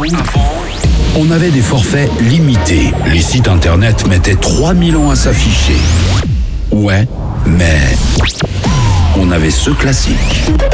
on avait des forfaits limités. Les sites internet mettaient 3000 ans à s'afficher. Ouais, mais on avait ce classique.